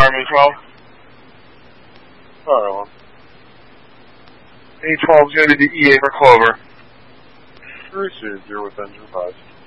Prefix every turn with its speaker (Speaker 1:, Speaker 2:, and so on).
Speaker 1: Army 12.
Speaker 2: Alright, well.
Speaker 1: A12 is going to be the EA for Clover.
Speaker 2: Received, you're with engine 5.